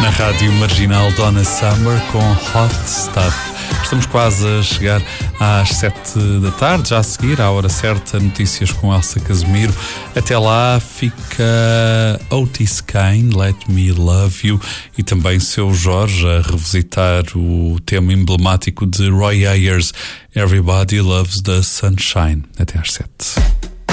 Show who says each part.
Speaker 1: Na Rádio Marginal, Donna Summer com Hot Stuff. Estamos quase a chegar às 7 da tarde, já a seguir, à hora certa, notícias com Elsa Casimiro. Até lá fica Otis Kane, Let Me Love You, e também Seu Jorge a revisitar o tema emblemático de Roy Ayers, Everybody Loves the Sunshine. Até às 7.